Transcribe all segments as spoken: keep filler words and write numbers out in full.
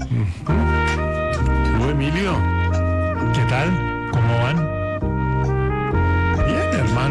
Uh-huh. Emilio, ¿Qué tal? ¿Cómo van? bien, hermano.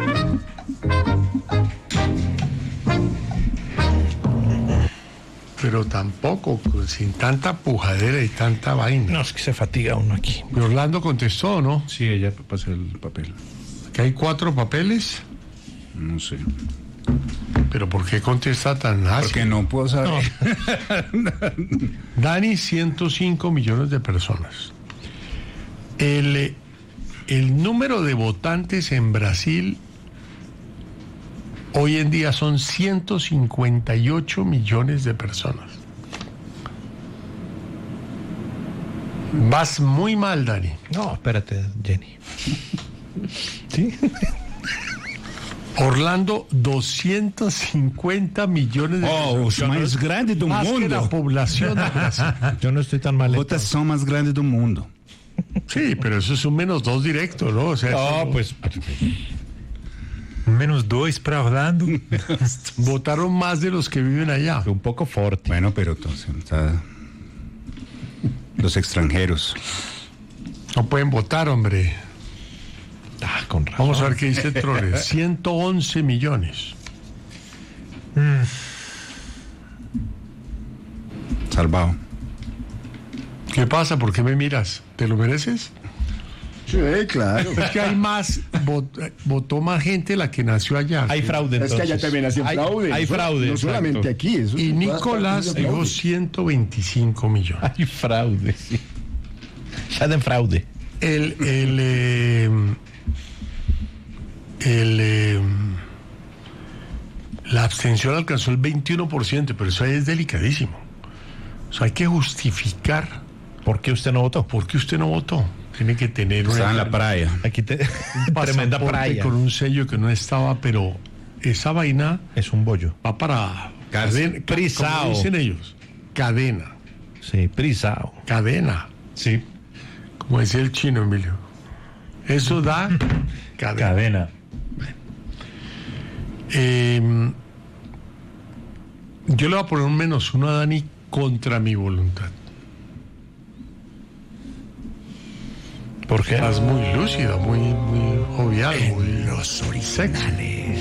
Pero tampoco, pues, sin tanta pujadera y tanta vaina. No, es que se fatiga uno aquí. Y Orlando contestó, ¿no? Sí, ella pasó el papel. Que hay cuatro papeles. No sé. Pero ¿por qué contesta tan ácido? Porque no puedo saber. Dani, ciento cinco millones de personas. El, el número de votantes en Brasil hoy en día son ciento cincuenta y ocho millones de personas. Vas muy mal, Dani. No, espérate, Jenny. ¿Sí? Orlando, doscientos cincuenta millones de Oh, personas. os mais grande do Más que la mundo. población de Brasil. Yo no estoy tan mal. Botas son más grandes do mundo. Sí, pero eso es un menos dos directo, ¿no? O sea, No, eso- pues. Menos dois para Orlando. votaron más de los que viven allá. Un poco fuerte. Bueno, pero entonces, o sea, los extranjeros. No pueden votar, hombre. Ah, con razón. Vamos a ver qué dice Troles. ciento once millones. Salvado. ¿Qué pasa? ¿Por qué me miras? ¿Te lo mereces? Sí, claro. Es que hay más, vot- votó más gente la que nació allá. Hay fraude, Es entonces. que allá también hacen Hay- fraude. Hay No so- fraude. No solamente exacto. aquí. Eso Y en todas Nicolás partes hacen dijo fraude. ciento veinticinco millones. Hay fraude, sí. Ya de fraude. El, el, eh, el, eh, la abstención alcanzó el veintiuno por ciento, pero eso ahí es delicadísimo. O sea, hay que justificar ¿Por qué usted no votó? por qué usted no votó. Tiene que tener una Estaba en la playa. Aquí te... un tremenda pasaporte playa. con un sello que no estaba, pero esa vaina Es un bollo. va para Cárcel. cadena, Prisao. como dicen ellos, cadena, Sí, prisao. cadena, Sí. como decía el chino, Emilio. Eso da cadena. Cadena. Eh, yo le voy a poner un menos uno a Dani contra mi voluntad. ¿Por qué? Estás muy lúcida, muy, muy jovial, muy sexy.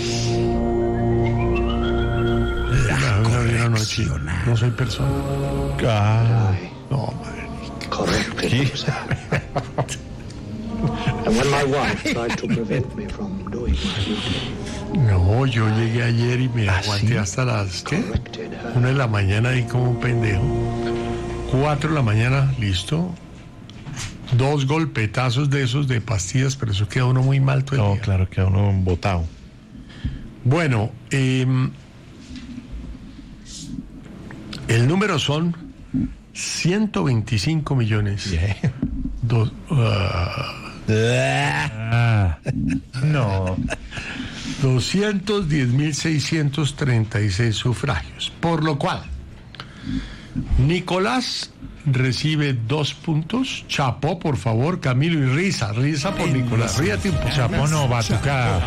Una, una buena noche. No soy persona. Ah, No, madre. Correct it was happening. And when my wife tried to prevent me from doing my duty, No, yo llegué ayer y me ¿Ah, aguanté sí? hasta las, ¿qué? corrected her. Una de la mañana ahí como un pendejo. Cuatro de la mañana, listo. Dos golpetazos de esos de pastillas, pero eso queda uno muy mal todo el no, día. claro, que uno botado. Bueno, eh, el número son ciento veinticinco millones. Bien. Dos, ah, Ah, no. doscientos diez mil seiscientos treinta y seis sufragios. Por lo cual, Nicolás recibe dos puntos. Chapó, por favor, Camilo, y risa, risa por Nicolás. Ríate un poco. Chapo no, batucada.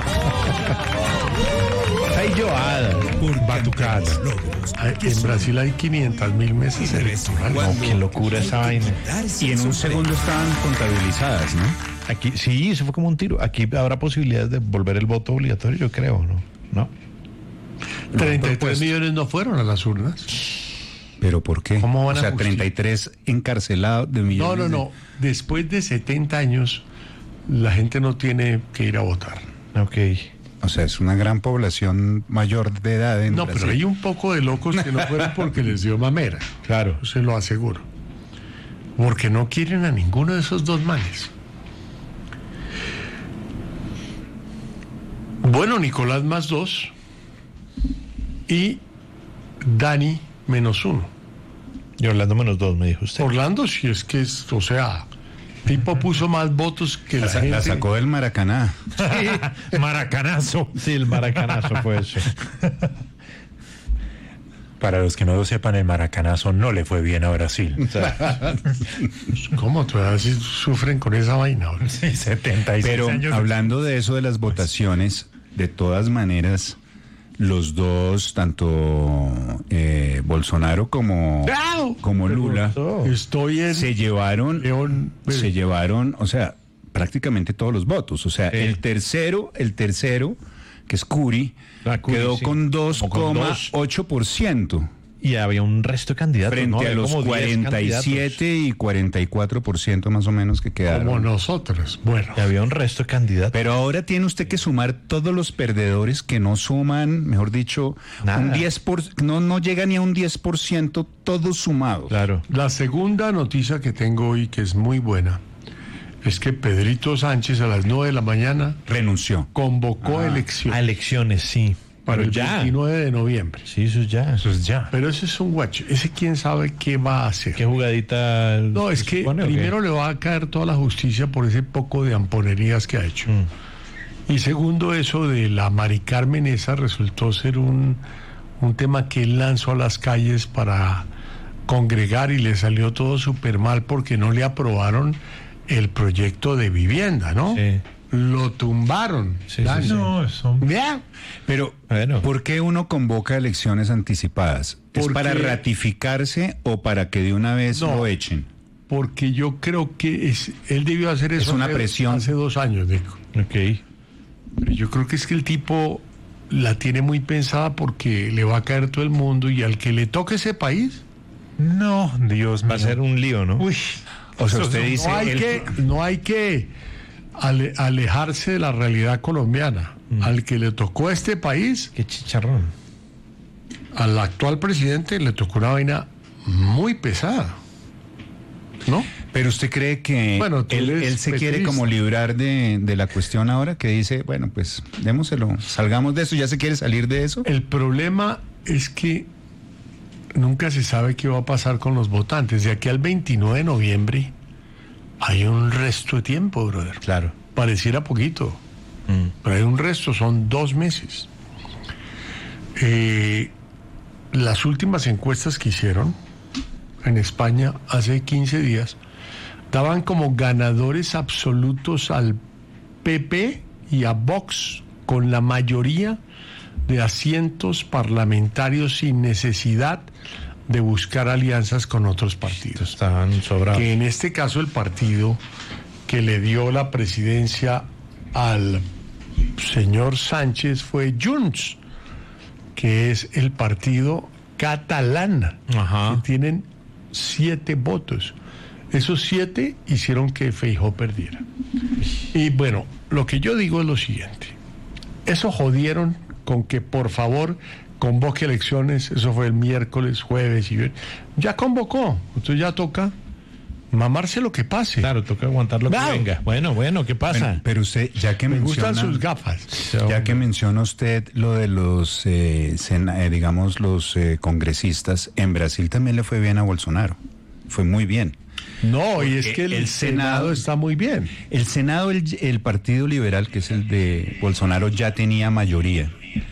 Ay, yo, Batucada. Ay, En Brasil hay quinientas mil mesas electorales. No, qué locura esa vaina. Y en un segundo estaban contabilizadas, ¿no? Aquí, sí, eso fue como un tiro. Aquí habrá posibilidades de volver el voto obligatorio, yo creo, ¿no? ¿No? treinta y tres millones no fueron a las urnas. ¿Pero por qué? ¿Cómo van o a sea, justi- treinta y tres encarcelados de No, millones. no, de- no. Después de setenta años, la gente no tiene que ir a votar. Ok. O sea, es una gran población mayor de edad en No, Brasil. pero hay un poco de locos que no fueron porque les dio mamera. Claro. Se lo aseguro. Porque no quieren a ninguno de esos dos males. Bueno, Nicolás más dos y Dani menos uno. Y Orlando menos dos, me dijo usted. Orlando, si es que es, o sea, tipo puso más votos que la, La, sa- gente. la sacó del Maracaná. Maracanazo. Sí, el maracanazo fue eso. Para los que no lo sepan, el maracanazo no le fue bien a Brasil. ¿Cómo? Todavía sí sufren con esa vaina ahora. Sí, setenta y seis Pero años. hablando de eso de las votaciones, de todas maneras, los dos, tanto eh, Bolsonaro como, ¡Bravo! como Lula, Estoy en se llevaron, León. se llevaron, o sea, prácticamente todos los votos. O sea, Sí. el tercero, el tercero, que es Curi, Ah, Curi, quedó sí. con dos Como con coma dos. ocho por ciento. Y había un resto de candidatos. Frente ¿no? a Había los como diez cuarenta y siete y cuarenta y cuatro por ciento más o menos que quedaron. Como nosotros. Bueno, candidatos. Y había un resto de candidatos. Pero ahora tiene usted que sumar todos los perdedores que no suman, mejor dicho, Nada. un diez por ciento, no, no llega ni a un diez por ciento todos sumados. Claro. la segunda noticia que tengo hoy, que es muy buena, es que Pedrito Sánchez a las nueve de la mañana Renunció. convocó Ah, elecciones A elecciones, sí. para Pero el ya. veintinueve de noviembre. Sí, eso es ya. Eso es ya. Pero ese es un guacho. Ese quién sabe qué va a hacer. ¿Qué jugadita? No, es se que supone, o qué? primero le va a caer toda la justicia por ese poco de amponerías que ha hecho. Mm. Y segundo, eso de la Mari Carmen, esa resultó ser un, un tema que él lanzó a las calles para congregar y le salió todo súper mal porque no le aprobaron el proyecto de vivienda, ¿no? Sí. Lo tumbaron. Sí, sí, Dani. sí. No, eso. Vea. Pero, Bueno. ¿por qué uno convoca elecciones anticipadas? ¿Es Porque- para ratificarse o para que de una vez No. lo echen? Porque yo creo que es, él debió hacer eso Es una hace- presión. hace dos años, Nico. Ok. Pero yo creo que es que el tipo la tiene muy pensada porque le va a caer todo el mundo y al que le toque ese país, No, Dios mío. Va a ser un lío, ¿no? uy, O sea, Eso usted no dice... no hay el- que, no hay que ale- alejarse de la realidad colombiana. Al que le tocó a este país, Qué chicharrón. al actual presidente le tocó una vaina muy pesada, ¿no? Pero usted cree que Bueno, tú él, eres él se quiere petrista. como librar de, de la cuestión ahora, que dice, bueno, pues démoselo, salgamos de eso, ya se quiere salir de eso. El problema es que nunca se sabe qué va a pasar con los votantes. De aquí al veintinueve de noviembre hay un resto de tiempo, brother. Claro. Pareciera poquito, Mm. pero hay un resto, son dos meses. Eh, las últimas encuestas que hicieron en España hace quince días daban como ganadores absolutos al P P y a Vox con la mayoría de asientos parlamentarios sin necesidad de buscar alianzas con otros partidos. Estaban sobrados. Que en este caso el partido que le dio la presidencia al señor Sánchez fue Junts, que es el partido catalán, Ajá. que tienen siete votos. Esos siete hicieron que Feijóo perdiera. Y bueno, lo que yo digo es lo siguiente. Eso jodieron con que por favor convoque elecciones. Eso fue el miércoles, jueves y viernes. Ya convocó. Entonces ya toca mamarse lo que pase. Claro, toca aguantar lo que Claro. venga. Bueno, bueno, ¿qué pasa? Bueno, pero usted, ya que Me menciona, gustan sus gafas. ya que menciona usted lo de los, eh, sena- eh, digamos, los eh, congresistas, en Brasil también le fue bien a Bolsonaro. Fue muy bien. No, y es Porque que el, el Senado Senado- está muy bien. El Senado, el, el Partido Liberal, que es el de Bolsonaro, ya tenía mayoría.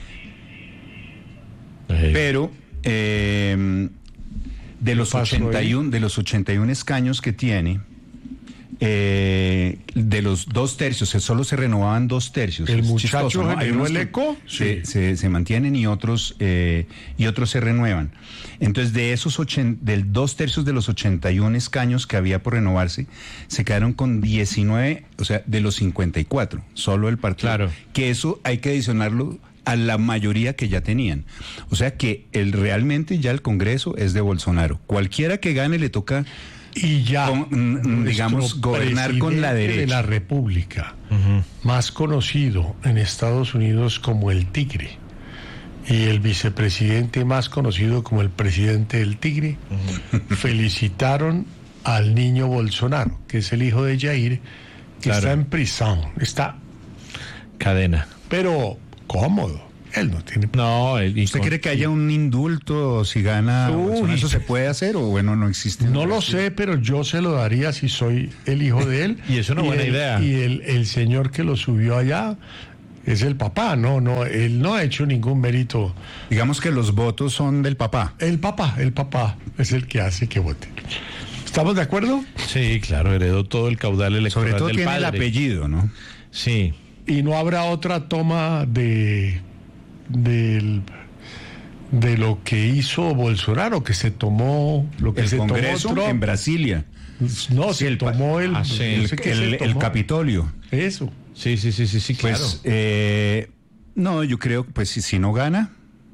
Eh, Pero eh, de los pasó ochenta y uno, ahí? de los ochenta y uno escaños que tiene, eh, de los dos tercios, que solo se renovaban dos tercios. El Es muchacho chistoso, ¿no? Hay generó unos el que eco, Se, sí. se- se mantienen y otros eh, y otros se renuevan. Entonces, de esos ochen- del dos tercios de los ochenta y uno escaños que había por renovarse, se quedaron con diecinueve, o sea, de los cincuenta y cuatro, solo el partido. Claro. Que eso hay que adicionarlo a la mayoría que ya tenían. O sea que el realmente ya el Congreso es de Bolsonaro. Cualquiera que gane le toca Y ya, Con, mm, nuestro digamos, gobernar con la presidente de derecha. la República, más conocido en Estados Unidos como el Tigre, y el vicepresidente más conocido como el presidente del Tigre, felicitaron al niño Bolsonaro, que es el hijo de Jair, que Claro. está en prisión. Está, cadena. pero cómodo. Él no tiene. No, el- y ¿Usted con- cree que haya un indulto si gana? Uy. Bolsonaro? ¿Eso se puede hacer o bueno, no existe? No lo sé, pero yo se lo daría si soy el hijo de él. Y es una buena el- idea. Y el, el señor que lo subió allá es el papá, no, no, él no ha hecho ningún mérito. Digamos que los votos son del papá. El papá, el papá es el que hace que vote. ¿Estamos de acuerdo? Sí, claro, heredó todo el caudal electoral Sobre todo del tiene el padre. apellido, ¿no? Sí. Y no habrá otra toma de del de lo que hizo Bolsonaro, que se tomó lo que El se Congreso tomó Trump. en Brasilia. No, Sí, se el pa- tomó el, Ah, sí, no El, sé qué el- se el tomó. Capitolio. Eso. Sí, sí, sí, sí, sí, claro. Pues, eh, no, yo creo que pues si, si no gana,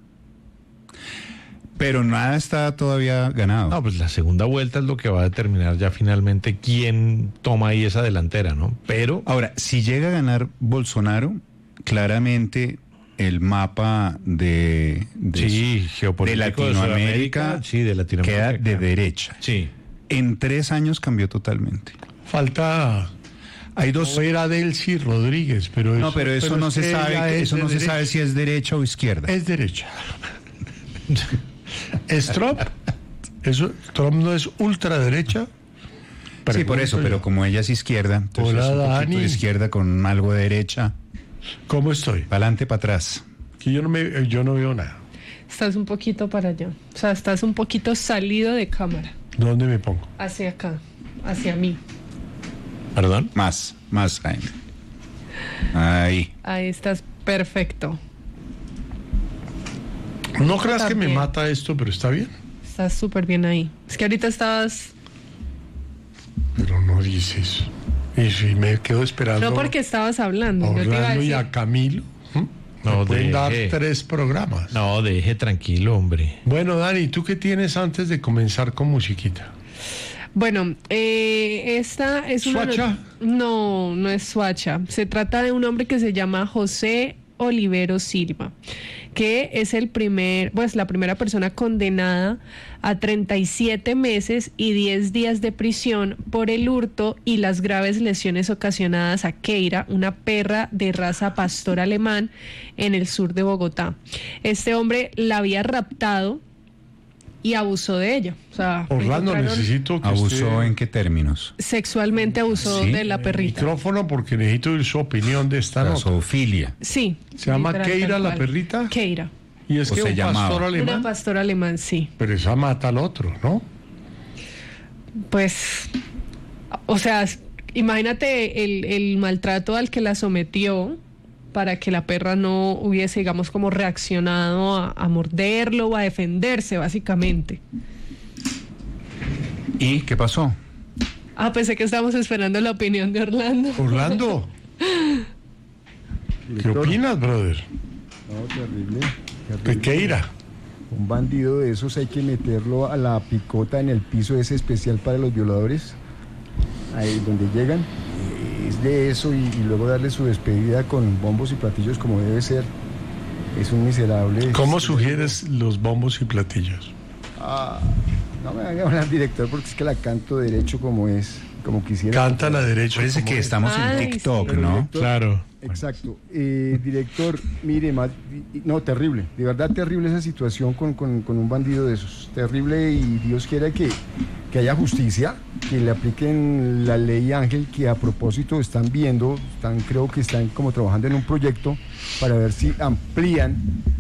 pero nada está todavía ganado. No, pues la segunda vuelta es lo que va a determinar ya finalmente quién toma ahí esa delantera, ¿no? Pero Ahora, si llega a ganar Bolsonaro, claramente el mapa de, de, sí, de geopolítico de Latinoamérica, Sudamérica, sí, de Latinoamérica queda de derecha. Sí. En tres años cambió totalmente. Falta Hay dos. no era Delcy Rodríguez, pero No, eso, pero eso no es se que ella sabe, es eso de no se derecha. sabe si es derecha o izquierda. Es derecha. ¿Es Trump? Eso, Trump no es ultraderecha. Sí, por eso, Pregunto pero yo. como ella es izquierda, entonces Hola, es un poquito Dani. de izquierda con algo de derecha, ¿Cómo estoy? para adelante, para atrás. Que yo no me, yo no veo nada. Estás un poquito para allá. O sea, estás un poquito salido de cámara. ¿Dónde me pongo? Hacia acá. Hacia mí. ¿Perdón? Más, más, Jaime. Ahí. Ahí estás perfecto. No creas que me También. mata esto, pero está bien. Estás súper bien ahí. Es que ahorita estabas... Pero no dices. Y si me quedo esperando No porque estabas hablando. a Yo te iba a Orlando y decir... a Camilo. ¿m? No, Me pueden dar deje. tres programas. No, deje tranquilo, hombre. Bueno, Dani, ¿tú qué tienes antes de comenzar con musiquita? Bueno, eh, esta es una... ¿Suacha? No, no es Suacha. Se trata de un hombre que se llama José Olivero Silva, que es el primer, pues la primera persona condenada a treinta y siete meses y diez días de prisión por el hurto y las graves lesiones ocasionadas a Keira, una perra de raza pastor alemán en el sur de Bogotá. Este hombre la había raptado y abusó de ella. O sea, Orlando, encontraron- necesito que ¿Abusó usted- en qué términos? sexualmente abusó Sí. de la perrita. micrófono porque necesito oír su opinión de esta La nota. zoofilia. Sí. ¿Se llama literal, Keira tal la cual. perrita? Keira. Y es O que se un llamaba. pastor Una alemán. pastora alemán, sí. Pero esa mata al otro, ¿no? Pues, o sea, es- imagínate el, el maltrato al que la sometió para que la perra no hubiese, digamos, como reaccionado a, a morderlo o a defenderse, básicamente. ¿Y qué pasó? Ah, pensé que estábamos esperando la opinión de Orlando. Orlando, ¿qué Director. opinas, brother? No, terrible. ¿De terrible. Keira? Un bandido de esos hay que meterlo a la picota en el piso ese especial para los violadores, ahí donde llegan. Es de eso y, y luego darle su despedida con bombos y platillos como debe ser. Es un miserable. ¿Cómo sugieres los bombos y platillos? Ah, no me hagan hablar, director, porque es que la canto derecho como es, como quisiera. Canta la derecha. Parece ¿cómo que es? estamos Ay, en TikTok, sí. ¿no? Director. Claro. Exacto. Eh, director, mire, más, y- y- no, terrible, de verdad terrible esa situación con, con- con un bandido de esos. Terrible y Dios quiera que, que haya justicia, que le apliquen la ley Ángel, que a propósito están viendo, están, creo que están como trabajando en un proyecto para ver si amplían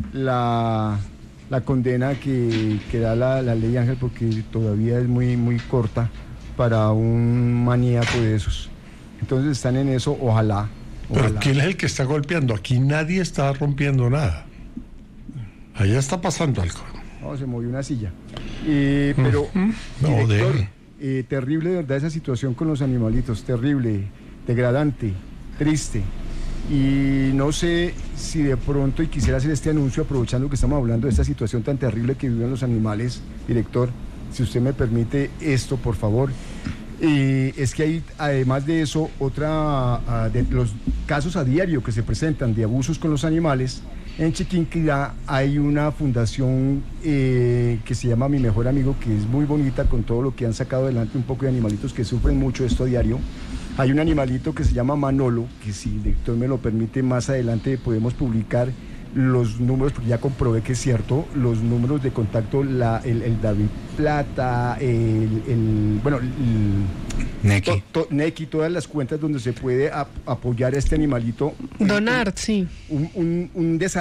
la, la condena que, que da la, la ley Ángel, porque todavía es muy, muy corta para un maníaco de esos. Entonces están en eso, ojalá. Pero ojalá. ¿quién es el que está golpeando? Aquí nadie está rompiendo nada. Allá está pasando algo. No, se movió una silla. Eh, pero, No, director, deje. eh, terrible de verdad esa situación con los animalitos, terrible, degradante, triste. Y no sé si de pronto, y quisiera hacer este anuncio aprovechando que estamos hablando de esta situación tan terrible que viven los animales, director, si usted me permite esto, por favor. Eh, es que hay, además de eso, otra ah, de los casos a diario que se presentan de abusos con los animales. En Chiquinquirá hay una fundación eh, que se llama Mi Mejor Amigo, que es muy bonita con todo lo que han sacado adelante, un poco de animalitos que sufren mucho esto a diario. Hay un animalito que se llama Manolo, que si el director me lo permite, más adelante podemos publicar los números, porque ya comprobé que es cierto, los números de contacto, la, el, el David Plata, el, el bueno, el, Neki. to- to- Neki, todas las cuentas donde se puede ap- apoyar a este animalito. Donar, sí. Un, un, un desa-